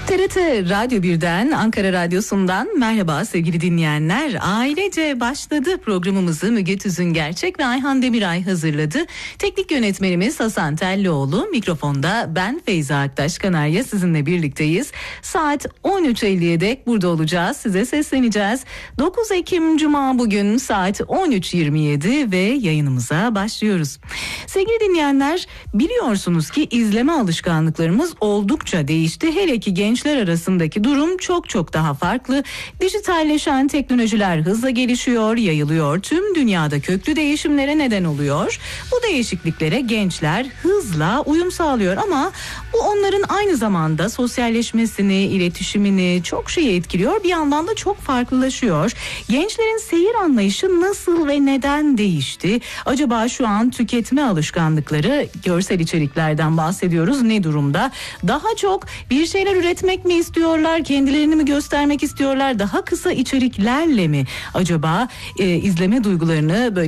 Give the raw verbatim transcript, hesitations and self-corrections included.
T R T Radyo birden, Ankara Radyosu'ndan merhaba sevgili dinleyenler. Ailece başladı programımızı Müge Tüzüngerçek ve Ayhan Demiray hazırladı. Teknik yönetmenimiz Hasan Tellioğlu, mikrofonda ben Feyza Aktaş Kanarya sizinle birlikteyiz. Saat on üç elliye dek burada olacağız, size sesleneceğiz. dokuz Ekim Cuma bugün saat on üç yirmi yedi ve yayınımıza başlıyoruz. Sevgili dinleyenler, biliyorsunuz ki izleme alışkanlıklarımız oldukça değişti. Hele ki genç Gençler arasındaki durum çok çok daha farklı. Dijitalleşen teknolojiler hızla gelişiyor, yayılıyor. Tüm dünyada köklü değişimlere neden oluyor. Bu değişikliklere gençler hızla uyum sağlıyor ama bu onların aynı zamanda sosyalleşmesini, iletişimini, çok şeyi etkiliyor. Bir yandan da çok farklılaşıyor. Gençlerin seyir anlayışı nasıl ve neden değişti? Acaba şu an tüketme alışkanlıkları, görsel içeriklerden bahsediyoruz, ne durumda? Daha çok bir şeyler üretmek mi istiyorlar, kendilerini mi göstermek istiyorlar, daha kısa içeriklerle mi acaba e, izleme duygularını böyle